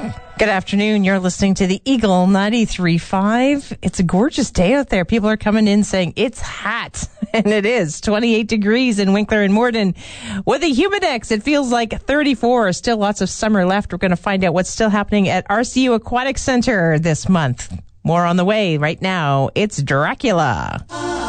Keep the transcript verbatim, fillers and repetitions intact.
Good afternoon. You're listening to the Eagle ninety-three point five. It's a gorgeous day out there. People are coming in saying it's hot, and it is twenty-eight degrees in Winkler and Morden. With the Humidex, it feels like thirty-four. Still lots of summer left. We're going to find out what's still happening at R C U Aquatic Center this month. More on the way right now. It's Dracula.